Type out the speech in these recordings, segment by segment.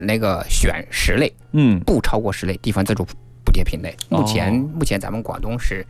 那个选10类，不超过10类地方自主补贴品类。目前咱们广东是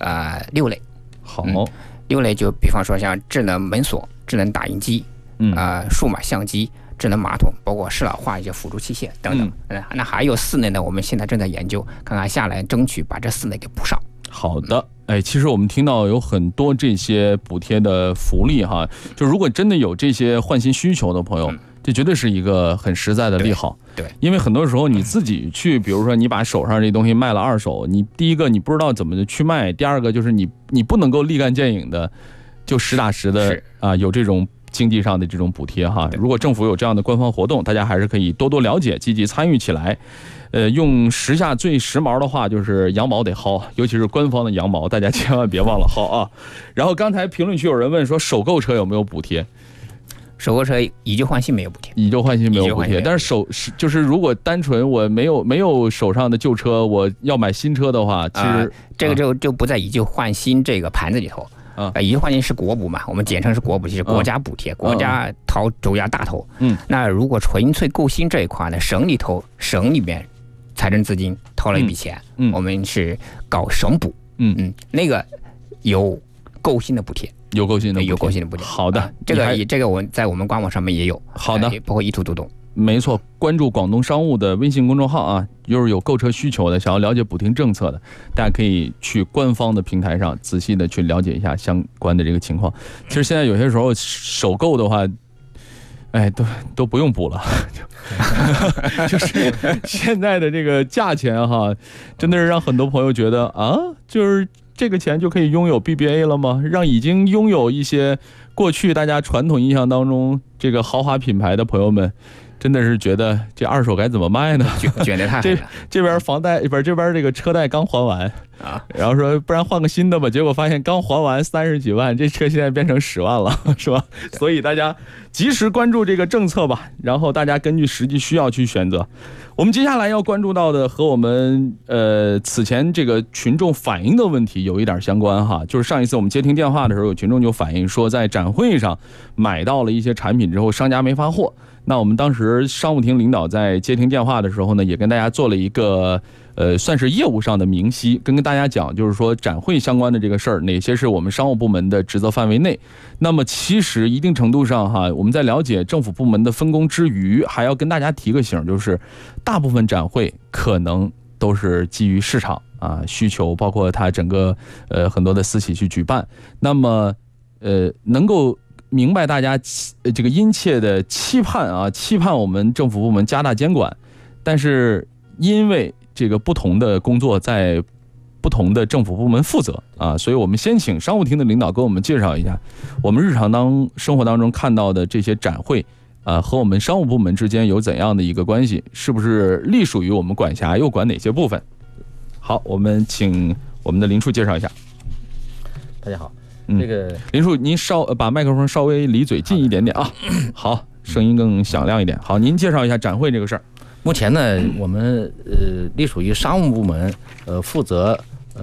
6类。 好 ，6类就比方说像智能门锁、智能打印机、数码相机、智能马桶，包括适老化一些辅助器械等等。那还有4类呢，我们现在正在研究，看看下来争取把这4类给补上。 好的，其实我们听到有很多这些补贴的福利哈，就如果真的有这些换新需求的朋友，这绝对是一个很实在的利好。 对， 因为很多时候你自己去，比如说你把手上这东西卖了2手，你第一个你不知道怎么去卖，第二个就是你不能够立竿见影的就实打实的有这种经济上的这种补贴哈。如果政府有这样的官方活动，大家还是可以多多了解，积极参与起来。用时下最时髦的话就是羊毛得薅，尤其是官方的羊毛，大家千万别忘了薅啊。然后刚才评论区有人问说首购车有没有补贴？ 首购车以旧换新没有补贴， 以旧换新没有补贴，但是就是如果单纯我没有手上的旧车，我要买新车的话，其实这个就不在以旧换新这个盘子里头。以旧换新是国补嘛，我们简称是国补，就是国家补贴，国家掏主要大头。那如果纯粹购新这一块呢，省里面财政资金掏了一笔钱，我们是搞省补，那个有购新的补贴。有购新的补贴。 好的， 这个我在我们官网上面也有。 好的， 包括一图读懂。 没错，关注广东商务的微信公众号啊，就是有购车需求的，想要了解补贴政策的，大家可以去官方的平台上仔细的去了解一下相关的这个情况。其实现在有些时候首购的话，都不用补了，就是现在的这个价钱哈，真的是让很多朋友觉得就是这个钱就可以拥有 BBA 了吗？让已经拥有一些过去大家传统印象当中这个豪华品牌的朋友们，真的是觉得这二手该怎么卖呢？ 卷得太狠了。 这边房贷不是这边这个车贷刚还完然后说不然换个新的吧，结果发现刚还完30几万，这车现在变成10万了，是吧？所以大家及时关注这个政策吧，然后大家根据实际需要去选择。我们接下来要关注到的和我们此前这个群众反映的问题有一点相关哈，就是上一次我们接听电话的时候，有群众就反映说，在展会上买到了一些产品之后，商家没发货。那我们当时商务厅领导在接听电话的时候呢，也跟大家做了一个算是业务上的明晰，跟大家讲，就是说展会相关的这个事儿，哪些是我们商务部门的职责范围内。那么其实一定程度上哈，我们在了解政府部门的分工之余，还要跟大家提个醒，就是大部分展会可能都是基于市场需求，包括它整个很多的私企去举办。那么能够明白大家这个殷切的期盼期盼我们政府部门加大监管，但是因为这个不同的工作在不同的政府部门负责所以我们先请商务厅的领导给我们介绍一下，我们日常生活当中看到的这些展会和我们商务部门之间有怎样的一个关系，是不是隶属于我们管辖，又管哪些部分？好，我们请我们的林处介绍一下。 大家好。这个林处，您把麦克风稍微离嘴近一点点好，声音更响亮一点。好，您介绍一下展会这个事儿。 目前呢，我们隶属于商务部门，负责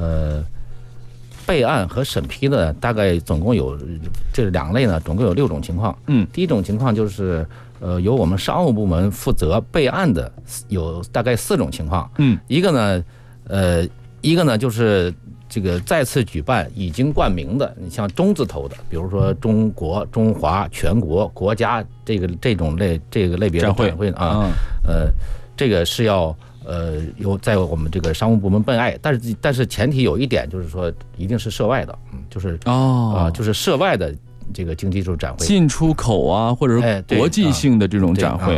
备案和审批的，大概总共有这2类呢，总共有6种情况。第一种情况就是由我们商务部门负责备案的，有大概4种情况。一个呢就是这个再次举办已经冠名的，你像中字头的，比如说中国、中华、全国、国家这种类别的展会这个是要由在我们这个商务部门备案，但是前提有一点就是说一定是涉外的，就是涉外的这个经济技术展会， 进出口或者是国际性的这种展会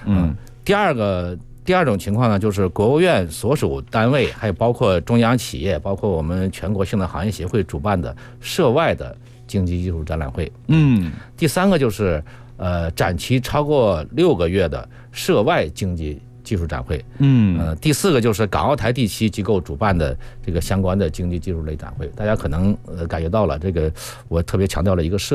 第二种情况呢，就是国务院所属单位，还有包括中央企业，包括我们全国性的行业协会主办的涉外的经济技术展览会。第3个就是展期超过6个月的涉外经济技术展会。第4个就是港澳台地区机构主办的这个相关的经济技术类展会。大家可能感觉到了，这个我特别强调了一个涉外，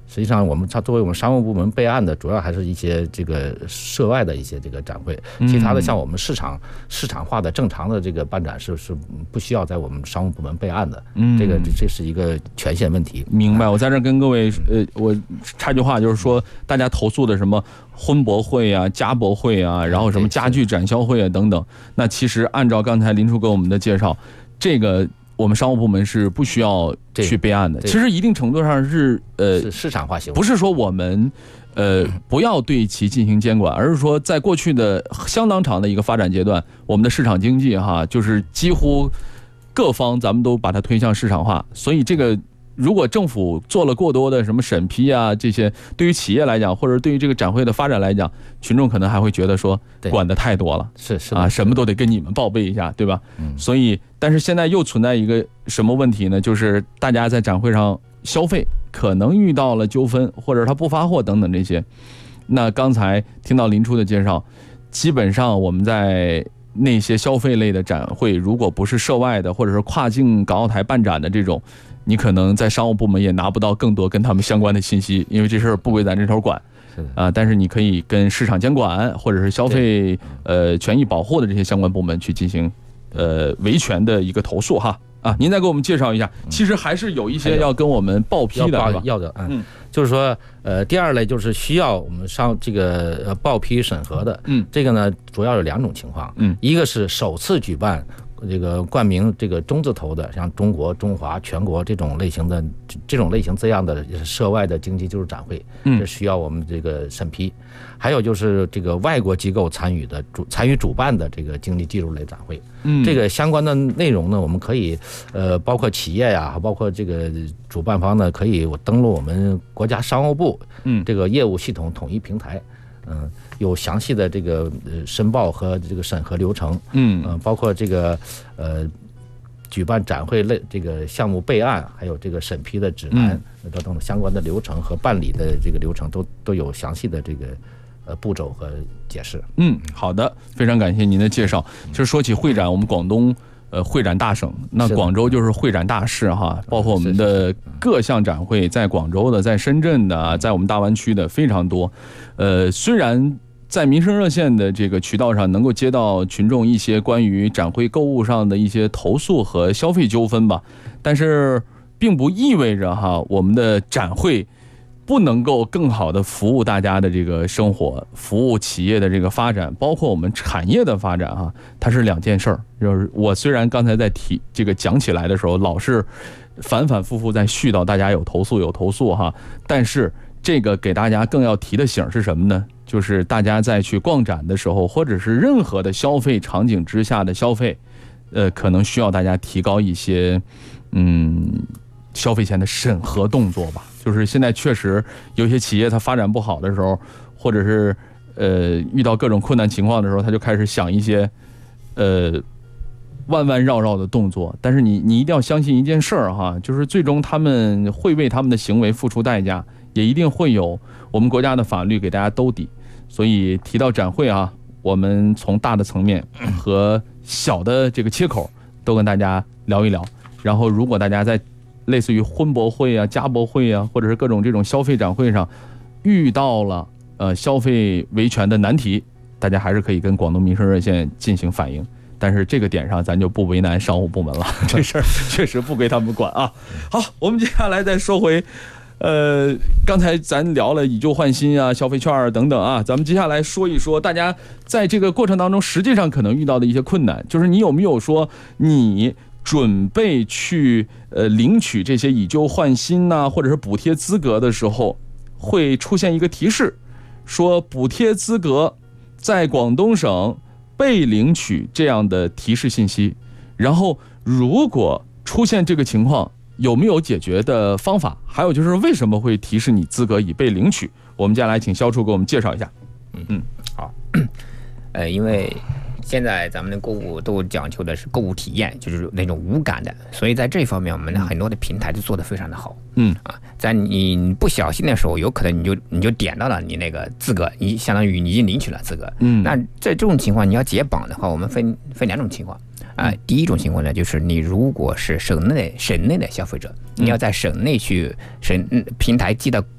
实际上它作为我们商务部门备案的，主要还是一些这个涉外的一些这个展会，其他的像我们市场化的正常的这个办展是不需要在我们商务部门备案的。这是一个权限问题。 明白。我在这跟各位我插句话，就是说大家投诉的什么婚博会啊、家博会啊，然后什么家具展销会啊等等，那其实按照刚才林处给我们的介绍，这个我们商务部门是不需要去备案的。其实一定程度上是市场化行为， 不是说我们不要对其进行监管，而是说在过去的相当长的一个发展阶段，我们的市场经济就是几乎各方咱们都把它推向市场化，所以这个如果政府做了过多的什么审批啊，这些对于企业来讲，或者对于这个展会的发展来讲，群众可能还会觉得说管得太多了， 是什么都得跟你们报备一下，对吧？所以，但是现在又存在一个什么问题呢？就是大家在展会上消费可能遇到了纠纷，或者他不发货等等这些。那刚才听到林处的介绍，基本上我们在那些消费类的展会，如果不是涉外的，或者是跨境港澳台办展的这种，你可能在商务部门也拿不到更多跟他们相关的信息，因为这事儿不归咱这头管。但是你可以跟市场监管或者是消费权益保护的这些相关部门去进行维权的一个投诉哈。您再给我们介绍一下，其实还是有一些要跟我们报批的， 要的，就是说，第二类就是需要我们上这个报批审核的，这个呢主要有2种情况，一个是首次举办这个冠名这个中字头的，像中国、中华、全国这种类型这样的涉外的经济技术展会，这需要我们这个审批。还有就是这个外国机构参与主办的这个经济技术类展会，这个相关的内容呢，我们可以包括企业呀，包括这个主办方呢，可以登录我们国家商务部这个业务系统统一平台，有详细的这个申报和这个审核流程，包括这个举办展会类这个项目备案，还有这个审批的指南等等相关的流程和办理的这个流程都有详细的这个步骤和解释。 好的，非常感谢您的介绍。其实说起会展，我们广东会展大省，那广州就是会展大市哈，包括我们的各项展会，在广州的、在深圳的、在我们大湾区的非常多。虽然在民生热线的这个渠道上能够接到群众一些关于展会购物上的一些投诉和消费纠纷吧，但是并不意味着我们的展会不能够更好的服务大家的这个生活，服务企业的这个发展，包括我们产业的发展它是2件事儿。就是我虽然刚才在讲起来的时候，老是反反复复在絮叨大家有投诉但是这个给大家更要提的醒是什么呢？就是大家在去逛展的时候，或者是任何的消费场景之下的消费，可能需要大家提高一些消费前的审核动作吧。就是现在确实有些企业它发展不好的时候，或者是遇到各种困难情况的时候，他就开始想一些弯弯绕绕的动作。但是你一定要相信一件事儿就是最终他们会为他们的行为付出代价，也一定会有我们国家的法律给大家兜底。所以提到展会我们从大的层面和小的这个切口都跟大家聊一聊。然后如果大家在类似于婚博会家博会或者是各种这种消费展会上遇到了消费维权的难题，大家还是可以跟广东民生热线进行反映。但是这个点上咱就不为难商务部门了，这事儿确实不归他们管好，我们接下来再说回刚才咱聊了以旧换新消费券等等咱们接下来说一说大家在这个过程当中实际上可能遇到的一些困难。就是你有没有说你准备去领取这些以旧换新或者是补贴资格的时候，会出现一个提示，说补贴资格在广东省被领取这样的提示信息。然后如果出现这个情况，有没有解决的方法？还有就是为什么会提示你资格已被领取？我们接下来请肖处给我们介绍一下。 好，因为现在咱们的购物都讲究的是购物体验，就是那种无感的，所以在这方面我们很多的平台都做得非常的好。在你不小心的时候，有可能你就点到了你那个资格，你相当于你已经领取了资格。那在这种情况你要解绑的话，我们分2种情况。第一种情况呢，就是你如果是省内的消费者，你要在省内去平台寄到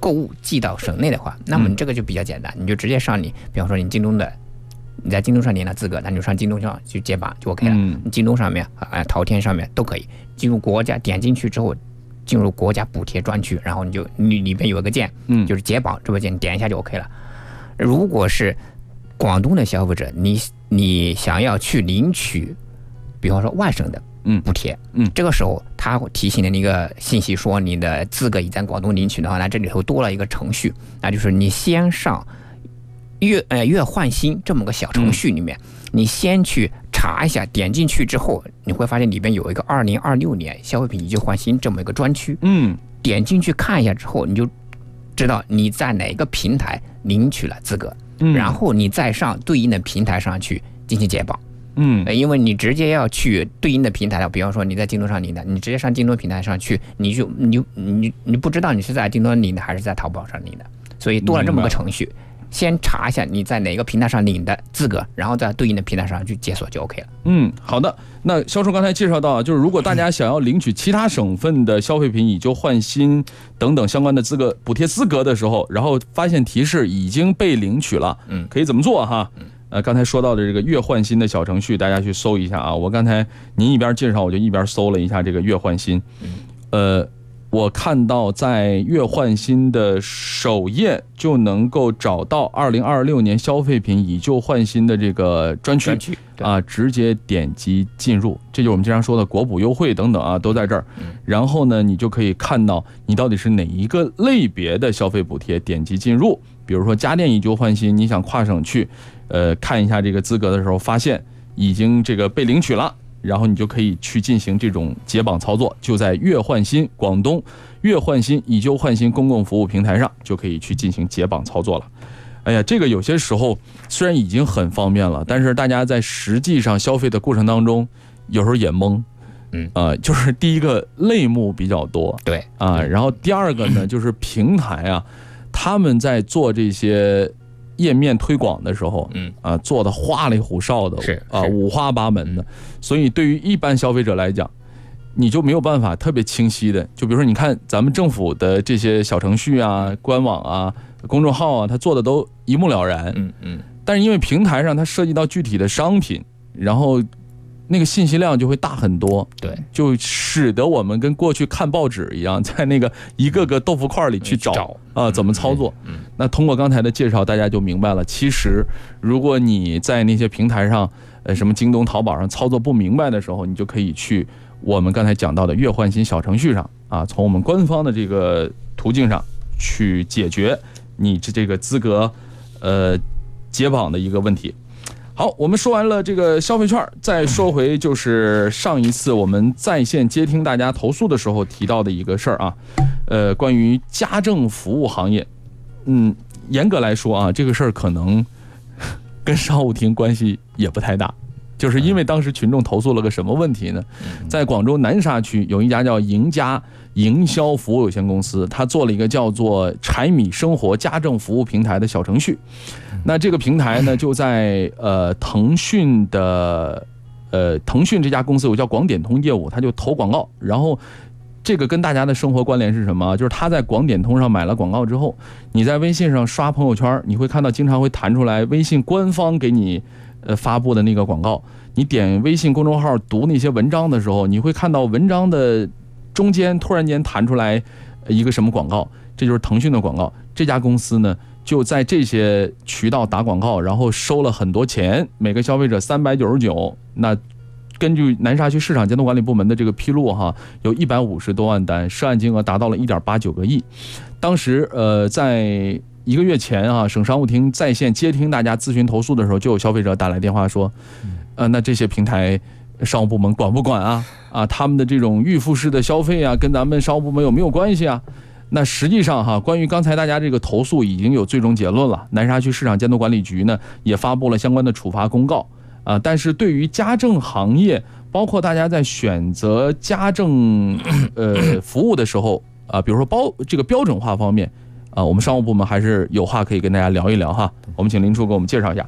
购物寄到省内的话，那么你这个就比较简单，你就直接上你，比方说你京东的，你在京东上领了资格，那你就上京东上去解绑就 OK 了。你京东上面淘天上面都可以进入国家，点进去之后进入国家补贴专区，然后你里边有一个键，就是解绑这个键，点一下就 OK 了。如果是广东的消费者，你想要去领取，比方说外省的补贴，这个时候他会提醒的一个信息说你的资格已在广东领取的话，那这里头多了一个程序，那就是你先上粤换新这么个小程序里面，你先去查一下，点进去之后你会发现里边有一个2026年消费品以旧换新这么一个专区，点进去看一下之后，你就知道你在哪个平台领取了资格，然后你再上对应的平台上去进行解绑。因为你直接要去对应的平台了，比方说你在京东上领的，你直接上京东平台上去，你不知道你是在京东领的还是在淘宝上领的，所以多了这么个程序，先查一下你在哪个平台上领的资格，然后在对应的平台上去解锁就 OK 了。 好的。那销售刚才介绍到，就是如果大家想要领取其他省份的消费品以旧换新等等相关的补贴资格的时候，然后发现提示已经被领取了，可以怎么做哈？刚才说到的这个粤换新的小程序，大家去搜一下啊。我刚才您一边介绍，我就一边搜了一下这个粤换新。我看到在粤换新的首页就能够找到2026年消费品以旧换新的这个专区啊，直接点击进入，这就是我们经常说的国补优惠等等啊，都在这儿。然后呢，你就可以看到你到底是哪一个类别的消费补贴，点击进入。比如说家电以旧换新，你想跨省去看一下这个资格的时候，发现已经这个被领取了，然后你就可以去进行这种解绑操作，就在粤换新广东粤换新以旧换新公共服务平台上就可以去进行解绑操作了。哎呀，这个有些时候虽然已经很方便了，但是大家在实际上消费的过程当中，有时候也懵。就是第一个类目比较多， 对啊，然后第二个呢，就是平台啊，他们在做这些页面推广的时候，做的花里胡哨的，五花八门的，所以对于一般消费者来讲，你就没有办法特别清晰的，就比如说你看咱们政府的这些小程序啊、官网啊、公众号啊，它做的都一目了然，但是因为平台上它涉及到具体的商品，然后那个信息量就会大很多， 对， 就使得我们跟过去看报纸一样，在那个一个个豆腐块里去找怎么操作。那通过刚才的介绍，大家就明白了，其实如果你在那些平台上，什么京东、淘宝上操作不明白的时候，你就可以去我们刚才讲到的粤换新小程序上啊，从我们官方的这个途径上去解决你这个资格解绑的一个问题。好，我们说完了这个消费券，再说回就是上一次我们在线接听大家投诉的时候提到的一个事儿啊，关于家政服务行业，严格来说啊，这个事儿可能跟商务厅关系也不太大，就是因为当时群众投诉了个什么问题呢？在广州南沙区有一家叫赢家营销服务有限公司，它做了一个叫做柴米生活家政服务平台的小程序。那这个平台呢，就在腾讯这家公司有叫广点通业务，它就投广告，然后这个跟大家的生活关联是什么？就是他在广点通上买了广告之后，你在微信上刷朋友圈，你会看到经常会弹出来微信官方给你发布的那个广告。你点微信公众号读那些文章的时候，你会看到文章的中间突然间弹出来一个什么广告，这就是腾讯的广告。这家公司呢，就在这些渠道打广告，然后收了很多钱，每个消费者399。那根据南沙区市场监督管理部门的这个披露哈，有150多万单，涉案金额达到了1.89个亿。当时在1个月前啊，省商务厅在线接听大家咨询投诉的时候，就有消费者打来电话说，那这些平台商务部门管不管啊？他们的这种预付式的消费啊，跟咱们商务部门有没有关系啊？那实际上哈，关于刚才大家这个投诉已经有最终结论了，南沙区市场监督管理局呢也发布了相关的处罚公告啊。但是对于家政行业，包括大家在选择家政服务的时候啊，比如说这个标准化方面啊，我们商务部门还是有话可以跟大家聊一聊哈。我们请林处给我们介绍一下。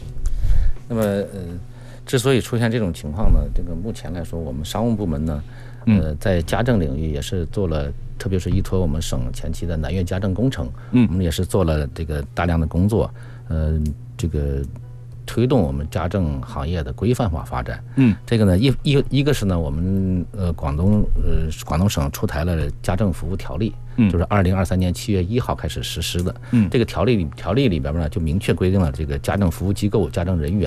那么之所以出现这种情况呢，这个目前来说，我们商务部门呢， 在家政领域也是做了，特别是依托我们省前期的南粤家政工程，我们也是做了这个大量的工作，这个推动我们家政行业的规范化发展。这个呢，一个是呢，我们广东省出台了家政服务条例，就是2023年7月1号开始实施的。这个条例里边呢，就明确规定了这个家政服务机构、家政人员